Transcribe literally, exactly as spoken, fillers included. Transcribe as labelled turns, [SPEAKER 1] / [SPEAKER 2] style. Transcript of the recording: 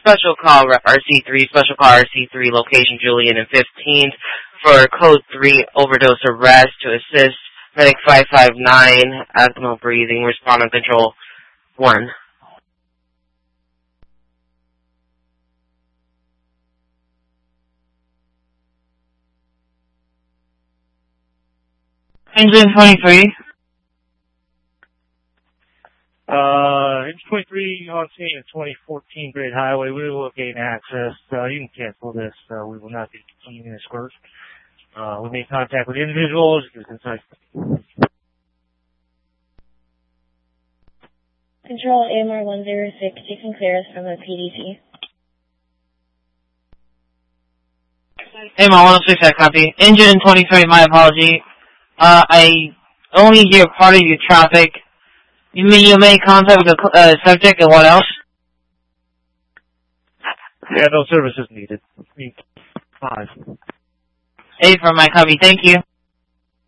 [SPEAKER 1] special call rep R C three, special call R C three, location Julian and fifteenth for code three overdose arrest to assist medic five five nine, abdominal breathing, respond on control one. Engine twenty-three.
[SPEAKER 2] Uh, Engine twenty-three on scene at twenty fourteen Great Highway. We will gain access. Uh, you can cancel this. Uh, we will not be continuing this course. Uh, we made contact with individuals.
[SPEAKER 3] Control A M R one zero six, you can clear us from the P D C.
[SPEAKER 1] A M R one oh six, I copy. Engine twenty-three, my apology. Uh, I only hear part of your traffic. You mean you made contact with the uh, subject and what else?
[SPEAKER 2] Yeah, no services needed. Five.
[SPEAKER 1] A for my copy, thank you.